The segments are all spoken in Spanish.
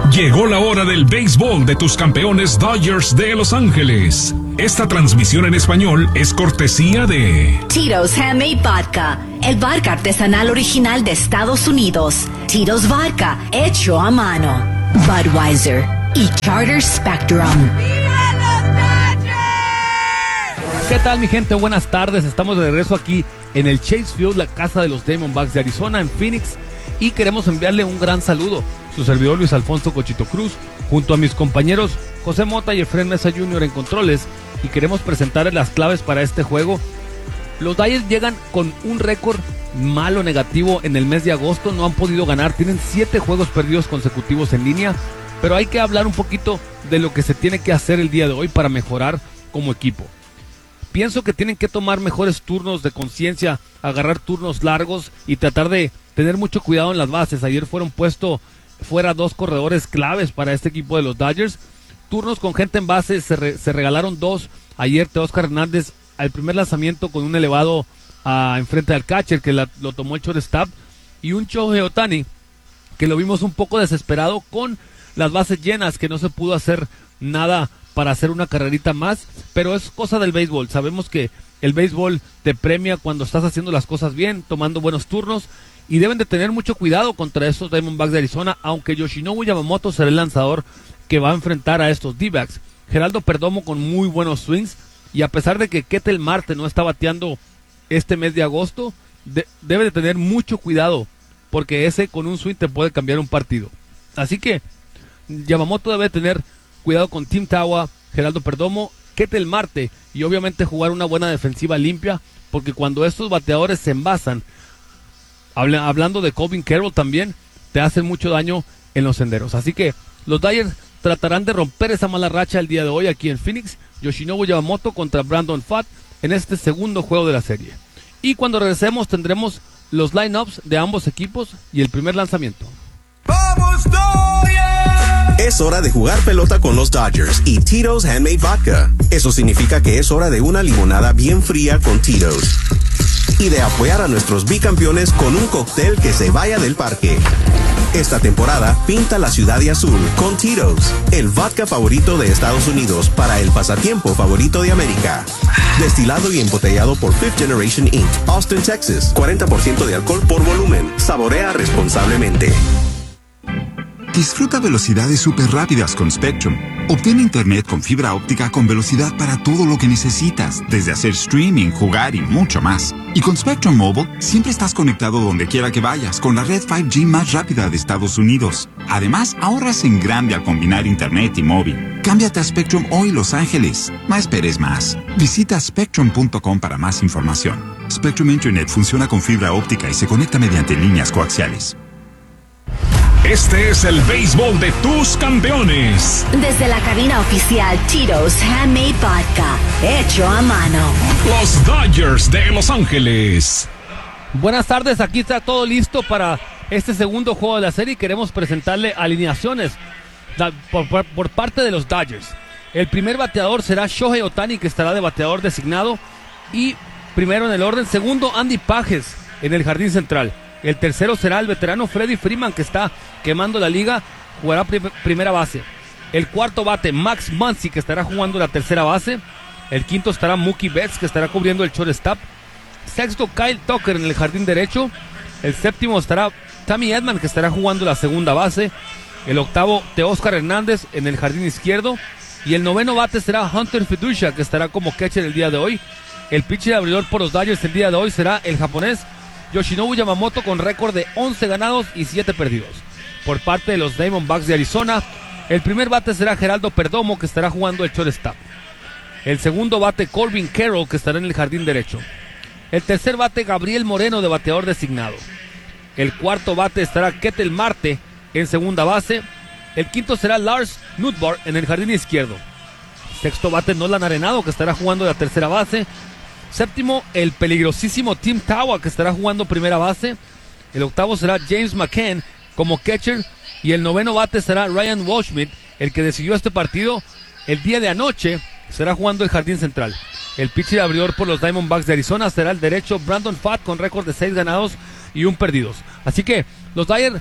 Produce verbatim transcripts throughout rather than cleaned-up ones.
Llegó la hora del béisbol de tus campeones Dodgers de Los Ángeles. Esta transmisión en español es cortesía de Tito's Handmade Vodka, el vodka artesanal original de Estados Unidos. Tito's Vodka, hecho a mano. Budweiser y Charter Spectrum. ¿Qué tal, mi gente? Buenas tardes. Estamos de regreso aquí en el Chase Field, la casa de los Diamondbacks de Arizona, en Phoenix, y queremos enviarle un gran saludo. Su servidor Luis Alfonso Cochito Cruz, junto a mis compañeros José Mota y Efraín Mesa junior en controles, y queremos presentarles las claves para este juego. Los Dodgers llegan con un récord malo, negativo en el mes de agosto, no han podido ganar, tienen siete juegos perdidos consecutivos en línea, pero hay que hablar un poquito de lo que se tiene que hacer el día de hoy para mejorar como equipo. Pienso que tienen que tomar mejores turnos de conciencia, agarrar turnos largos y tratar de tener mucho cuidado en las bases. Ayer fueron puessto fuera dos corredores claves para este equipo de los Dodgers. Turnos con gente en base, se, re, se regalaron dos. Ayer Teóscar Hernández al primer lanzamiento con un elevado uh, enfrente al catcher que la, lo tomó el shortstop, y un Shohei Ohtani que lo vimos un poco desesperado con las bases llenas, que no se pudo hacer nada para hacer una carrerita más, pero es cosa del béisbol. Sabemos que el béisbol te premia cuando estás haciendo las cosas bien, tomando buenos turnos, y deben de tener mucho cuidado contra estos Diamondbacks de Arizona, aunque Yoshinobu Yamamoto será el lanzador que va a enfrentar a estos D-backs. Geraldo Perdomo con muy buenos swings, y a pesar de que Ketel Marte no está bateando este mes de agosto, de, debe de tener mucho cuidado, porque ese con un swing te puede cambiar un partido. Así que Yamamoto debe tener cuidado con Tim Tawa, Geraldo Perdomo, Ketel Marte, y obviamente jugar una buena defensiva limpia, porque cuando estos bateadores se envasan, habla, hablando de Corbin Carroll también, te hacen mucho daño en los senderos. Así que los Dodgers tratarán de romper esa mala racha el día de hoy aquí en Phoenix. Yoshinobu Yamamoto contra Brandon Pfaadt en este segundo juego de la serie. Y cuando regresemos tendremos los lineups de ambos equipos y el primer lanzamiento. ¡Vamos, Dodgers! Es hora de jugar pelota con los Dodgers y Tito's Handmade Vodka. Eso significa que es hora de una limonada bien fría con Tito's. Y de apoyar a nuestros bicampeones con un cóctel que se vaya del parque. Esta temporada, pinta la ciudad de azul con Tito's, el vodka favorito de Estados Unidos para el pasatiempo favorito de América. Destilado y embotellado por Fifth Generation incorporated, Austin, Texas. cuarenta por ciento de alcohol por volumen. Saborea responsablemente. Disfruta velocidades súper rápidas con Spectrum. Obtén internet con fibra óptica con velocidad para todo lo que necesitas, desde hacer streaming, jugar y mucho más. Y con Spectrum Mobile, siempre estás conectado donde quiera que vayas, con la red cinco G más rápida de Estados Unidos. Además, ahorras en grande al combinar internet y móvil. Cámbiate a Spectrum hoy, Los Ángeles. No esperes más. Visita spectrum punto com para más información. Spectrum Internet funciona con fibra óptica y se conecta mediante líneas coaxiales. Este es el béisbol de tus campeones. Desde la cabina oficial Tito's Handmade Vodka, hecho a mano. Los Dodgers de Los Ángeles. Buenas tardes, aquí está todo listo para este segundo juego de la serie y queremos presentarle alineaciones por, por, por parte de los Dodgers. El primer bateador será Shohei Ohtani, que estará de bateador designado, y primero en el orden, segundo Andy Pages en el jardín central. El tercero será el veterano Freddie Freeman, que está quemando la liga, jugará prim- primera base. El cuarto bate, Max Muncy, que estará jugando la tercera base. El quinto estará Mookie Betts, que estará cubriendo el shortstop. Sexto, Kyle Tucker en el jardín derecho. El séptimo estará Tommy Edman, que estará jugando la segunda base. El octavo, Teóscar Hernández en el jardín izquierdo. Y el noveno bate será Hunter Fiducia, que estará como catcher el día de hoy. El pitcher abridor por los Dodgers el día de hoy será el japonés Yoshinobu Yamamoto, con récord de once ganados y siete perdidos. Por parte de los Diamondbacks de Arizona, el primer bate será Geraldo Perdomo, que estará jugando el shortstop. El segundo bate, Corbin Carroll, que estará en el jardín derecho. El tercer bate, Gabriel Moreno, de bateador designado. El cuarto bate estará Ketel Marte en segunda base. El quinto será Lars Nootbaar en el jardín izquierdo. Sexto bate, Nolan Arenado, que estará jugando la tercera base. Séptimo, el peligrosísimo Tim Tawa, que estará jugando primera base. El octavo será James McCann como catcher. Y el noveno bate será Ryan Walschmidt, el que decidió este partido el día de anoche. Será jugando el jardín central. El pitcher abridor por los Diamondbacks de Arizona será el derecho Brandon Pfaadt, con récord de seis ganados y un perdidos. Así que los Dodgers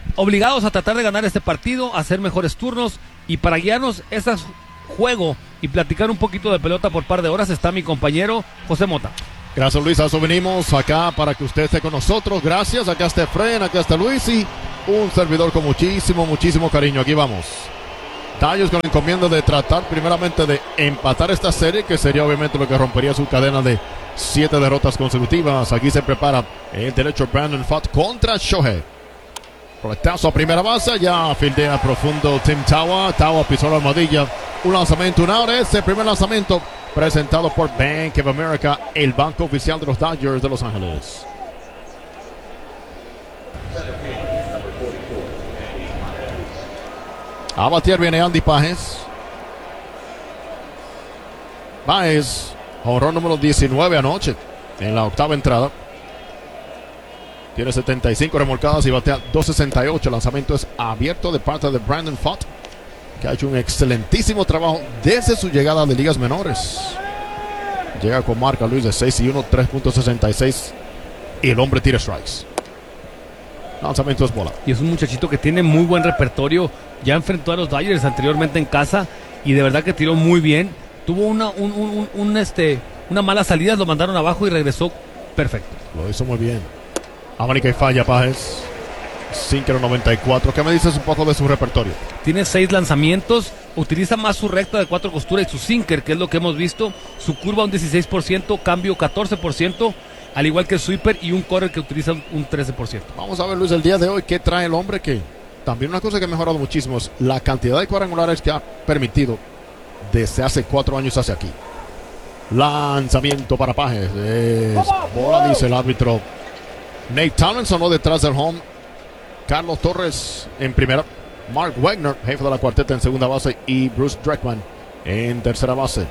obligados a tratar de ganar este partido, a hacer mejores turnos, y para guiarnos ese juego y platicar un poquito de pelota por par de horas está mi compañero José Mota. Gracias, Luis. A eso venimos acá para que usted esté con nosotros. Gracias. Acá está Efren, acá está Luis y un servidor con muchísimo, muchísimo cariño. Aquí vamos. Dodgers con la encomienda de tratar primeramente de empatar esta serie, que sería obviamente lo que rompería su cadena de siete derrotas consecutivas. Aquí se prepara el derecho Brandon Pfaadt contra Shohei. Roletazo a primera base, ya fildea profundo Tim Tawa. Tawa pisó la almohadilla. Un lanzamiento, una hora. Ese primer lanzamiento presentado por Bank of America, el banco oficial de los Dodgers de Los Ángeles. A batear viene Andy Páez. Páez, jonrón número diecinueve anoche en la octava entrada. Tiene setenta y cinco remolcadas y batea dos sesenta y ocho. El lanzamiento es abierto de parte de Brandon Pfaadt, que ha hecho un excelentísimo trabajo desde su llegada de ligas menores. Llega con marca, Luis, de seis y uno, tres punto sesenta y seis. Y el hombre tira strikes. Lanzamiento es bola. Y es un muchachito que tiene muy buen repertorio. Ya enfrentó a los Dodgers anteriormente en casa y de verdad que tiró muy bien. Tuvo una, un, un, un, un, este, una mala salida, lo mandaron abajo y regresó perfecto. Lo hizo muy bien. América y falla Páez. Sinker noventa y cuatro. ¿Qué me dices un poco de su repertorio? Tiene seis lanzamientos. Utiliza más su recta de cuatro costuras y su sinker, que es lo que hemos visto. Su curva un dieciséis por ciento, cambio catorce por ciento. Al igual que el sweeper y un correr que utiliza un trece por ciento. Vamos a ver, Luis, el día de hoy qué trae el hombre, que también una cosa que ha mejorado muchísimo es la cantidad de cuadrangulares que ha permitido desde hace cuatro años hacia aquí. Lanzamiento para Páez. Es bola, dice el árbitro. Nate Townsend sonó detrás del home. Carlos Torres en primera. Mark Wagner, jefe de la cuarteta, en segunda base. Y Bruce Dreckman en tercera base.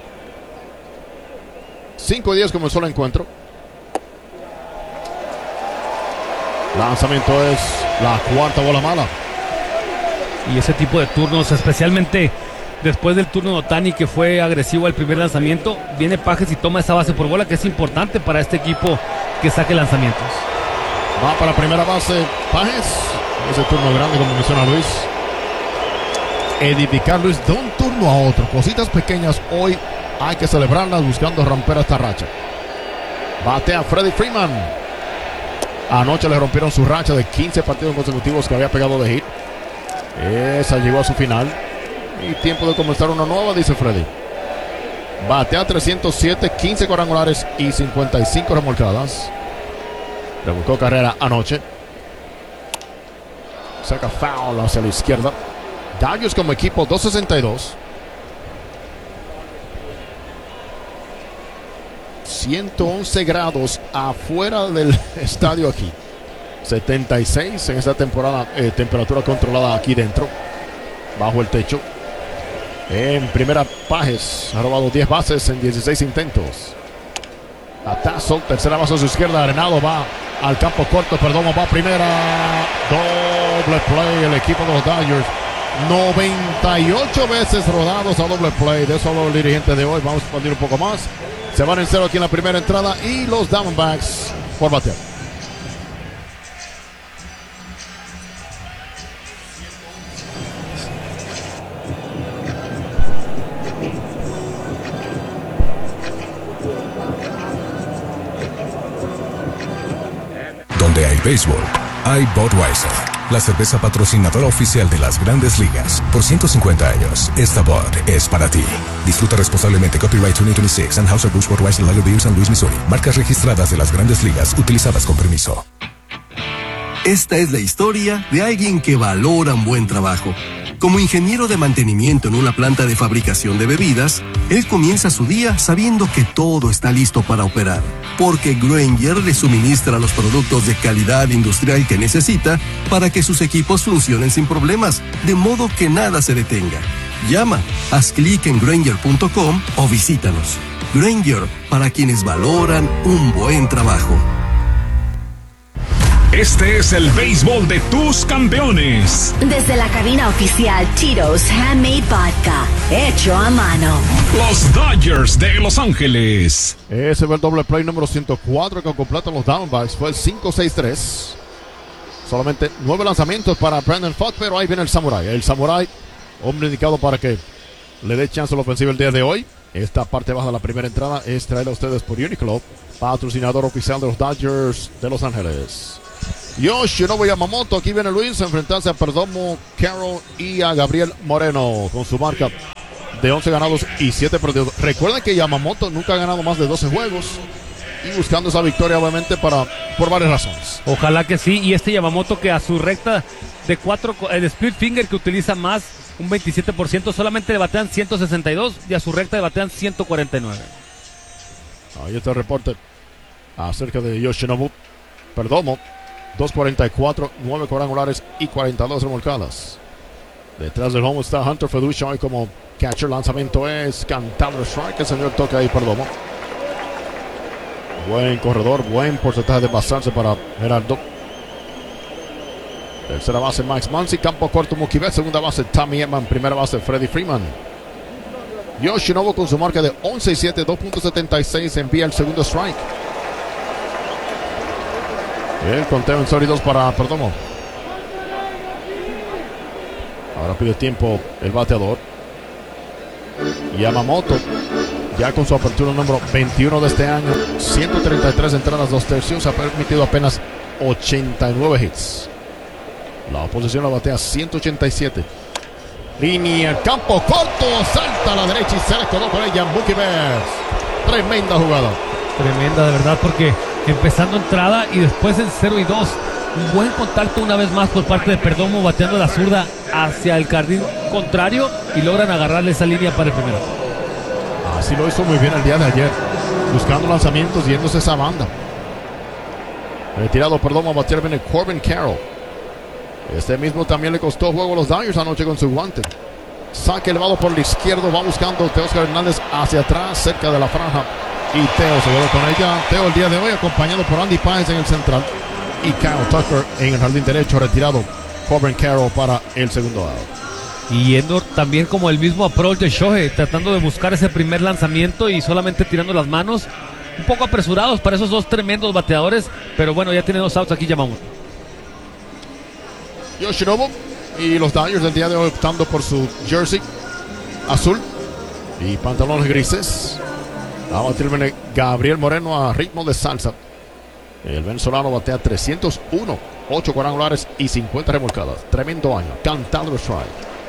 cinco y diez comenzó el encuentro. Lanzamiento es la cuarta bola mala. Y ese tipo de turnos, especialmente después del turno de Ohtani, que fue agresivo al primer lanzamiento, viene Páez y toma esa base por bola, que es importante para este equipo que saque lanzamientos. Va para primera base Páez. Ese turno grande, como menciona Luis. Edificar, Luis, de un turno a otro. Cositas pequeñas hoy hay que celebrarlas, buscando romper esta racha. Batea Freddie Freeman. Anoche le rompieron su racha de quince partidos consecutivos que había pegado de hit. Esa llegó a su final. Y tiempo de comenzar una nueva, dice Freddy. Batea trescientos siete, quince cuadrangulares y cincuenta y cinco remolcadas. Le buscó carrera anoche. Saca foul hacia la izquierda. Dodgers como equipo dos sesenta y dos. ciento once grados afuera del estadio aquí. setenta y seis en esta temporada. Eh, temperatura controlada aquí dentro, bajo el techo. En primera, Páez ha robado diez bases en dieciséis intentos. Batazo, tercera base a su izquierda. Arenado va al campo corto, perdón, va a primera. Doble play el equipo de los Dodgers. noventa y ocho veces rodados a doble play. De eso habló el dirigente de hoy. Vamos a expandir un poco más. Se van en cero aquí en la primera entrada y los Diamondbacks por batear. Donde hay béisbol, hay Budweiser, la cerveza patrocinadora oficial de las Grandes Ligas. Por ciento cincuenta años, esta Bud es para ti. Disfruta responsablemente. Copyright veinte veintiséis, Anheuser-Busch Budweiser Lager Beer, San Luis, Missouri. Marcas registradas de las Grandes Ligas, utilizadas con permiso. Esta es la historia de alguien que valora un buen trabajo. Como ingeniero de mantenimiento en una planta de fabricación de bebidas, él comienza su día sabiendo que todo está listo para operar, porque Grainger le suministra los productos de calidad industrial que necesita para que sus equipos funcionen sin problemas, de modo que nada se detenga. Llama, haz clic en Grainger punto com o visítanos. Grainger, para quienes valoran un buen trabajo. Este es el béisbol de tus campeones. Desde la cabina oficial Tito's Handmade Vodka, hecho a mano. Los Dodgers de Los Ángeles. Ese fue el doble play número ciento cuatro que completan los Diamondbacks. Fue el cinco seis tres. Solamente nueve lanzamientos para Brandon Pfaadt, pero ahí viene el Samurai. El Samurai, hombre indicado para que le dé chance a la ofensiva el día de hoy. Esta parte baja de la primera entrada es traída a ustedes por Uniqlo, patrocinador oficial de los Dodgers de Los Ángeles. Yoshinobu Yamamoto, aquí viene Luis a enfrentarse a Perdomo Carroll y a Gabriel Moreno con su marca de once ganados y siete perdidos. Recuerden que Yamamoto nunca ha ganado más de doce juegos y buscando esa victoria obviamente para, por varias razones. Ojalá que sí, y este Yamamoto que a su recta de cuatro, el split finger que utiliza más, un veintisiete por ciento, solamente le batean ciento sesenta y dos y a su recta le batean ciento cuarenta y nueve. Ahí está el reporte acerca de Yoshinobu Perdomo. dos cuarenta y cuatro, nueve cuadrangulares y cuarenta y dos remolcadas. Detrás del home está Hunter Feduccia hoy como catcher. Lanzamiento es cantado strike. El señor toca ahí Perdomo. Buen corredor, buen porcentaje de basarse para Gerardo. Tercera base Max Muncy, campo corto Mookie Betts, segunda base Tommy Edman, primera base Freddie Freeman. Yoshinobu con su marca de once y siete, dos punto setenta y seis, envía el segundo strike. El conteo en sólidos para Perdomo. Ahora pide tiempo el bateador. Yamamoto, ya con su apertura número veintiuno de este año, ciento treinta y tres entradas, dos tercios, ha permitido apenas ochenta y nueve hits. La oposición la batea ciento ochenta y siete. Línea, campo corto, salta a la derecha y se le coló con ella Mookie Betts. Tremenda jugada. Tremenda de verdad, porque empezando entrada y después en cero y dos. Un buen contacto una vez más por parte de Perdomo, bateando la zurda hacia el jardín contrario y logran agarrarle esa línea para el primero. Así lo hizo muy bien el día de ayer, buscando lanzamientos, yéndose esa banda. Retirado Perdomo a batear viene Corbin Carroll. Este mismo también le costó juego a los Dodgers anoche con su guante. Saque elevado por el izquierdo, va buscando Teoscar Hernández hacia atrás, cerca de la franja. Y Teo se quedó con ella. Teo el día de hoy acompañado por Andy Páez en el central y Kyle Tucker en el jardín derecho. Retirado Corbin Carroll para el segundo out. Y yendo también como el mismo approach de Shohei, tratando de buscar ese primer lanzamiento y solamente tirando las manos. Un poco apresurados para esos dos tremendos bateadores, pero bueno, ya tiene dos outs aquí Yamamoto. Yoshinobu y los Dodgers del día de hoy optando por su jersey azul y pantalones grises. A batir viene Gabriel Moreno a ritmo de salsa. El venezolano batea trescientos uno, ocho cuadrangulares y cincuenta remolcadas. Tremendo año. Cantado strike.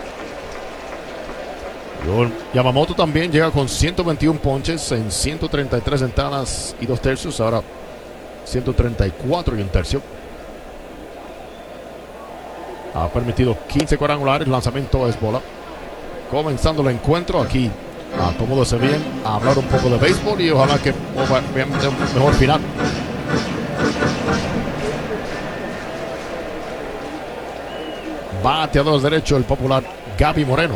Yamamoto también llega con ciento veintiuno ponches en ciento treinta y tres entradas y dos tercios. Ahora ciento treinta y cuatro y un tercio. Ha permitido quince cuadrangulares. Lanzamiento es bola. Comenzando el encuentro aquí. Acomódese bien, a hablar un poco de béisbol y ojalá que veamos un mejor final. Bateador derecho el popular Gaby Moreno.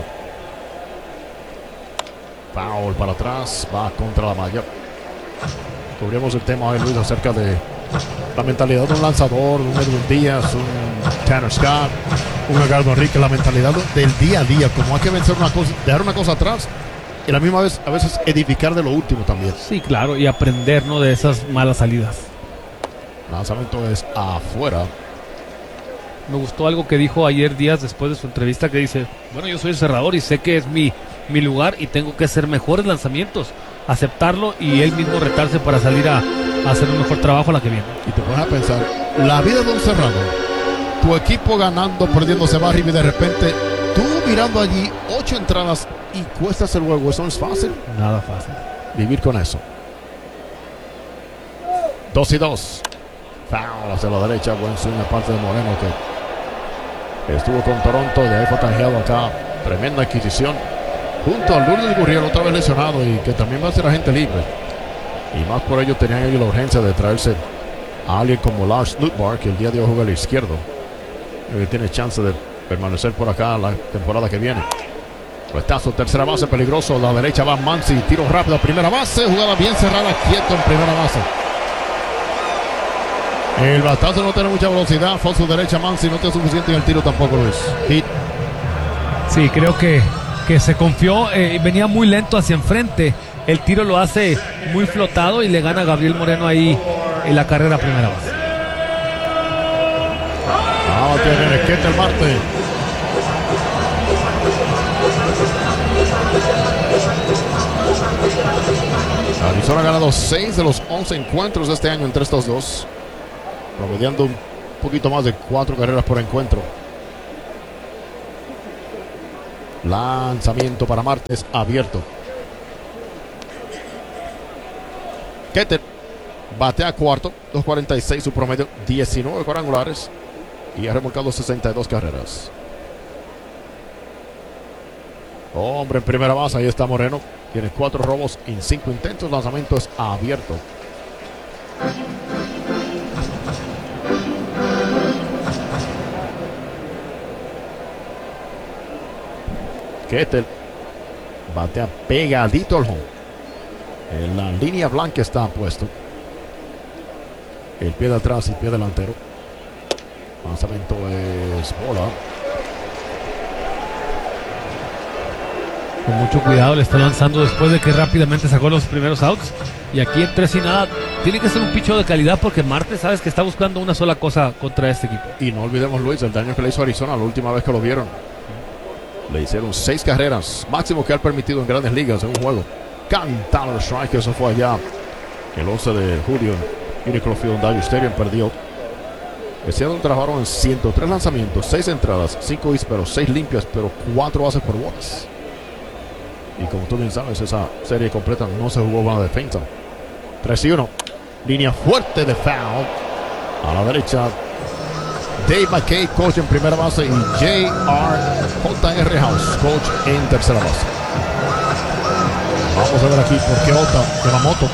Foul para atrás, va contra la malla. Cubrimos el tema hoy, Luis, acerca de la mentalidad de un lanzador, un Edwin Díaz, un Tanner Scott, un Edgardo Enrique, la mentalidad del día a día, como hay que vencer una cosa, dejar una cosa atrás y a la misma vez a veces edificar de lo último también. Sí, claro, y aprender, ¿no?, de esas malas salidas. Lanzamiento es afuera. Me gustó algo que dijo ayer Díaz después de su entrevista, que dice: bueno, yo soy el cerrador y sé que es mi, mi lugar y tengo que hacer mejores lanzamientos, aceptarlo y él mismo retarse para salir a, a hacer un mejor trabajo la que viene. Y te pones a pensar, la vida de un cerrador, tu equipo ganando, perdiendo, se va arriba y de repente tú mirando allí ocho entradas y cuestas el juego. Eso no es fácil. Nada fácil. Vivir con eso. Dos y dos. Foul hacia la derecha, buen swing aparte de Moreno, que estuvo con Toronto, de ahí fue canjeado acá. Tremenda adquisición. Junto a Lourdes Gurriel, otra vez lesionado y que también va a ser agente libre. Y más por ello tenían ellos la urgencia de traerse a alguien como Lars Nootbaar, que el día de hoy juega al izquierdo. Y que tiene chance de permanecer por acá la temporada que viene. Puestazo, tercera base, peligroso. La derecha va Muncy, tiro rápido a primera base. Jugada bien cerrada, quieto en primera base. El batazo no tiene mucha velocidad. Fue a su derecha Muncy, no tiene suficiente en el tiro tampoco, Luis. Hit. Sí, creo que, que se confió, eh, venía muy lento hacia enfrente. El tiro lo hace muy flotado y le gana a Gabriel Moreno ahí en la carrera a primera base. La tiene Ketel Marte. Arizona ha ganado seis de los once encuentros de este año entre estos dos, promediando un poquito más de cuatro carreras por encuentro. Lanzamiento para Martes abierto. Ketel batea cuarto, dos cuarenta y seis su promedio, diecinueve cuadrangulares y ha remolcado sesenta y dos carreras. Hombre en primera base, ahí está Moreno. Tiene cuatro robos en cinco intentos. Lanzamiento es abierto. Ketel batea pegadito al home. En la línea blanca está puesto. El pie de atrás y el pie delantero. Lanzamiento es bola. Con mucho cuidado le está lanzando después de que rápidamente sacó los primeros outs. Y aquí en tres y nada tiene que ser un picheo de calidad, porque Marte sabes que está buscando una sola cosa contra este equipo. Y no olvidemos, Luis, el daño que le hizo a Arizona la última vez que lo vieron. Le hicieron seis carreras, máximo que ha permitido en grandes ligas en un juego. Cantado el strike, eso fue allá el once de julio en Uniqlo Field, Dodger Stadium. Perdió. Ese año trabajaron en ciento tres lanzamientos, seis entradas, cinco hits, pero seis limpias, pero cuatro bases por bolas. Y como tú bien sabes, esa serie completa no se jugó con la defensa. tres y uno. Línea fuerte de foul. A la derecha, Dave McKay, coach en primera base, y J R J R House, coach en tercera base. Vamos a ver aquí por qué Ota Yamamoto.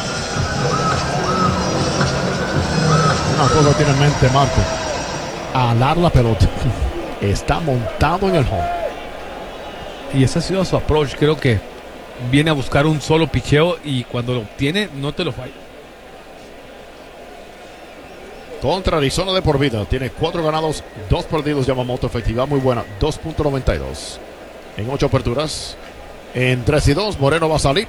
Una cosa tiene en mente Marco: alar la pelota. Está montado en el home. Y ese ha sido su approach. Creo que viene a buscar un solo picheo y cuando lo obtiene no te lo falla. Contra Arizona de por vida. Tiene cuatro ganados, dos perdidos. Yamamoto, efectividad muy buena, dos punto noventa y dos en ocho aperturas. En tres y dos, Moreno va a salir.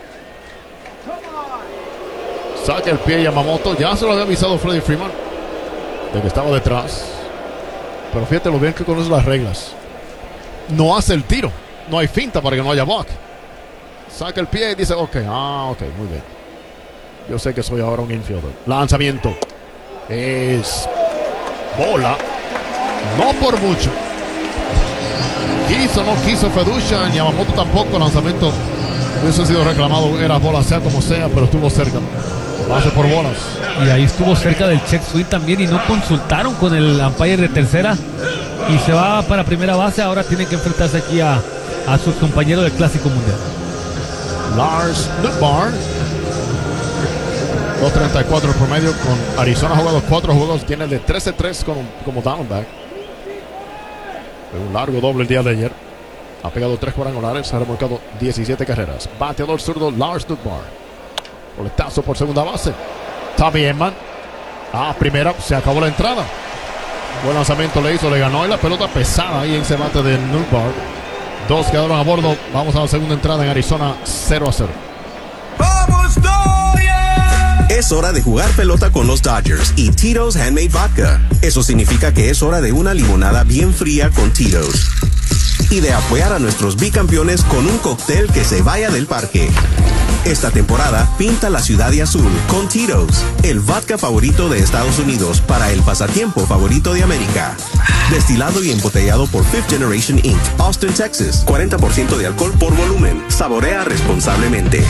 Saca el pie Yamamoto. Ya se lo había avisado Freddie Freeman de que estaba detrás. Pero fíjate lo bien que conoce las reglas. No hace el tiro. No hay finta para que no haya walk. Saca el pie y dice, ok, ah, ok, muy bien. Yo sé que soy ahora un infielder. Lanzamiento. Es bola. No por mucho. Quiso, no quiso Feducha. Yamamoto tampoco. Lanzamiento hubiese sido reclamado. Era bola, sea como sea, pero estuvo cerca. Base por bolas. Y ahí estuvo cerca del check swing también y no consultaron con el umpire de tercera. Y se va para primera base. Ahora tienen que enfrentarse aquí a, a sus compañeros del Clásico Mundial. Lars Nootbaar, dos treinta y cuatro promedio con Arizona. Ha jugado cuatro juegos. Tiene de trece tres como, como Diamondback. Un largo doble el día de ayer. Ha pegado tres cuadrangulares. Ha remolcado diecisiete carreras. Bateador zurdo Lars Nootbaar. Boletazo por segunda base. Tommy Edman. Ah, primera. Se acabó la entrada. Buen lanzamiento le hizo. Le ganó y la pelota pesada ahí en ese bate de Nootbaar. Dos quedaron a bordo. Vamos a la segunda entrada en Arizona. cero a cero. ¡Vamos, Dodgers! Es hora de jugar pelota con los Dodgers y Tito's Handmade Vodka. Eso significa que es hora de una limonada bien fría con Tito's. Y de apoyar a nuestros bicampeones con un cóctel que se vaya del parque. Esta temporada, pinta la ciudad de azul con Tito's, el vodka favorito de Estados Unidos para el pasatiempo favorito de América. Destilado y embotellado por Fifth Generation incorporated, Austin, Texas. cuarenta por ciento de alcohol por volumen. Saborea responsablemente.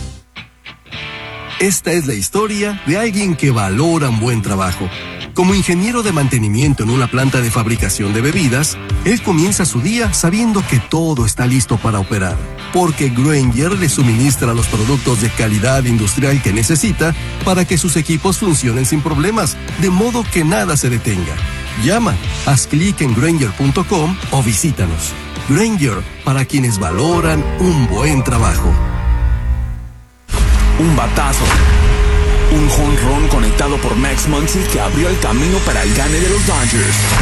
Esta es la historia de alguien que valora un buen trabajo. Como ingeniero de mantenimiento en una planta de fabricación de bebidas, él comienza su día sabiendo que todo está listo para operar, porque Grainger le suministra los productos de calidad industrial que necesita para que sus equipos funcionen sin problemas, de modo que nada se detenga. Llama, haz clic en Grainger punto com o visítanos. Grainger, para quienes valoran un buen trabajo. Un batazo. Un jonrón conectado por Max Muncy que abrió el camino para el gane de los Dodgers.